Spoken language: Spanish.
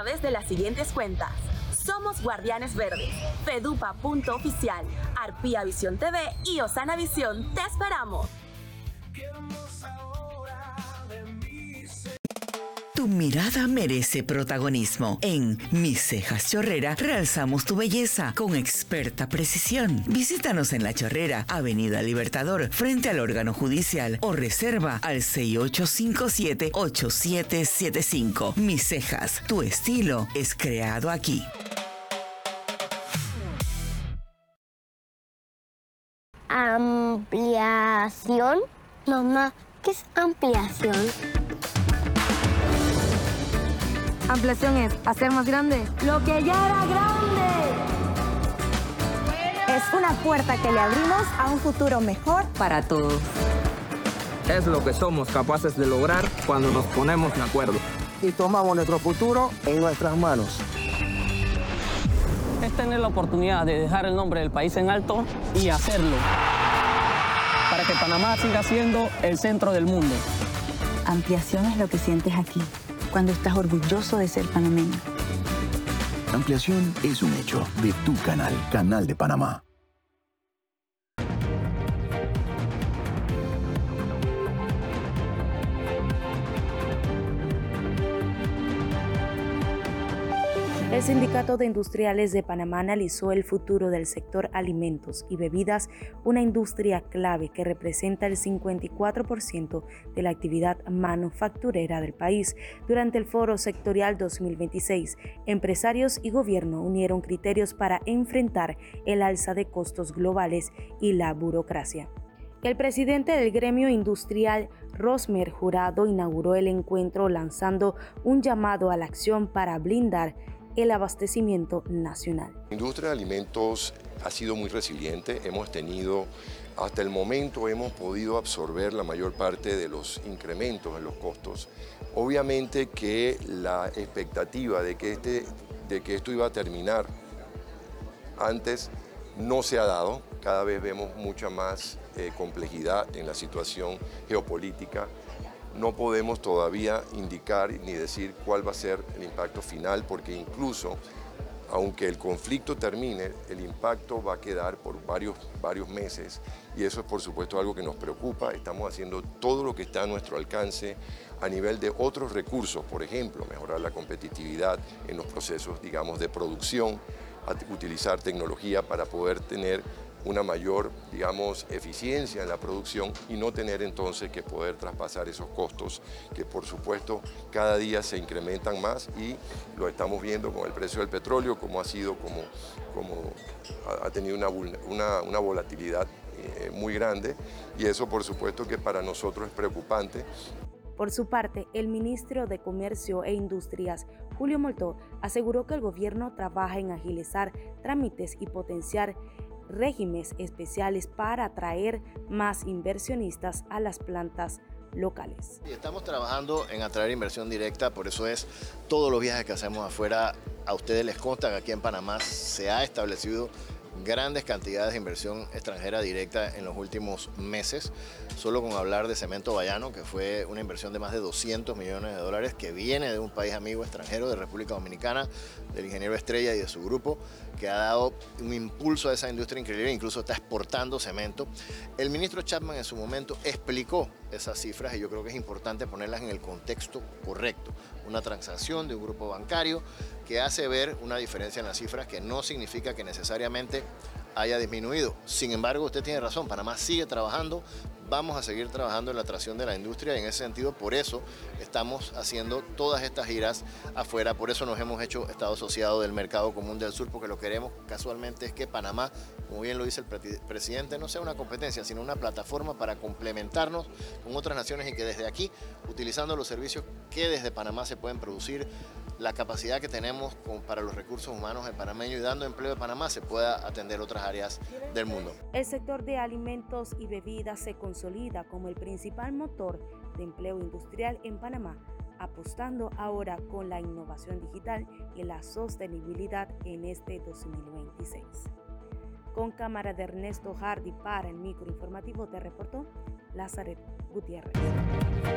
través de las siguientes cuentas. Somos Guardianes Verdes, Fedupa.oficial, Arpía Visión TV y Osana Visión. ¡Te esperamos! Tu mirada merece protagonismo. En Mis Cejas Chorrera realzamos tu belleza con experta precisión. Visítanos en La Chorrera, Avenida Libertador, frente al órgano judicial, o reserva al 6857-8775. Mis Cejas, tu estilo es creado aquí. Ampliación. Mamá, ¿qué es ampliación? Ampliación es hacer más grande lo que ya era grande. Es una puerta que le abrimos a un futuro mejor Para todos. Es lo que somos capaces de lograr cuando nos ponemos de acuerdo. Y tomamos nuestro futuro en nuestras manos. Es tener la oportunidad de dejar el nombre del país en alto y hacerlo para que Panamá siga siendo el centro del mundo. Ampliación es lo que sientes aquí, cuando estás orgulloso de ser panameño. Ampliación es un hecho de tu canal, Canal de Panamá. El Sindicato de Industriales de Panamá analizó el futuro del sector alimentos y bebidas, una industria clave que representa el 54% de la actividad manufacturera del país. Durante el Foro Sectorial 2026, empresarios y gobierno unieron criterios para enfrentar el alza de costos globales y la burocracia. El presidente del gremio industrial, Rosmer Jurado, inauguró el encuentro lanzando un llamado a la acción para blindar el abastecimiento nacional. La industria de alimentos ha sido muy resiliente. Hasta el momento hemos podido absorber la mayor parte de los incrementos en los costos. Obviamente que la expectativa de que esto iba a terminar antes no se ha dado. Cada vez vemos mucha más complejidad en la situación geopolítica. No podemos todavía indicar ni decir cuál va a ser el impacto final, porque incluso, aunque el conflicto termine, el impacto va a quedar por varios meses, y eso es por supuesto algo que nos preocupa. Estamos haciendo todo lo que está a nuestro alcance a nivel de otros recursos, por ejemplo, mejorar la competitividad en los procesos, digamos, de producción, utilizar tecnología para poder tener una mayor, digamos, eficiencia en la producción y no tener entonces que poder traspasar esos costos que por supuesto cada día se incrementan más, y lo estamos viendo con el precio del petróleo, como ha tenido una volatilidad muy grande, y eso por supuesto que para nosotros es preocupante. Por su parte, el ministro de Comercio e Industrias, Julio Moltó, aseguró que el gobierno trabaja en agilizar trámites y potenciar regímenes especiales para atraer más inversionistas a las plantas locales. Estamos trabajando en atraer inversión directa, por eso es todos los viajes que hacemos afuera. A ustedes les consta que aquí en Panamá se ha establecido grandes cantidades de inversión extranjera directa en los últimos meses. Solo con hablar de Cemento Bayano, que fue una inversión de más de 200 millones de dólares que viene de un país amigo extranjero, de República Dominicana, del ingeniero Estrella y de su grupo, que ha dado un impulso a esa industria increíble, incluso está exportando cemento. El ministro Chapman en su momento explicó esas cifras y yo creo que es importante ponerlas en el contexto correcto. Una transacción de un grupo bancario que hace ver una diferencia en las cifras que no significa que necesariamente haya disminuido. Sin embargo, usted tiene razón, Panamá sigue trabajando, vamos a seguir trabajando en la atracción de la industria, y en ese sentido, por eso estamos haciendo todas estas giras afuera, por eso nos hemos hecho Estado asociado del Mercado Común del Sur, porque lo que queremos casualmente es que Panamá, como bien lo dice el presidente, no sea una competencia, sino una plataforma para complementarnos con otras naciones, y que desde aquí, utilizando los servicios que desde Panamá se pueden producir, la capacidad que tenemos para los recursos humanos en panameño y dando empleo de Panamá, se pueda atender otras áreas del mundo. El sector de alimentos y bebidas se consolida como el principal motor de empleo industrial en Panamá, apostando ahora con la innovación digital y la sostenibilidad en este 2026. Con cámara de Ernesto Hardy para el microinformativo, te reportó Lazaret Gutiérrez.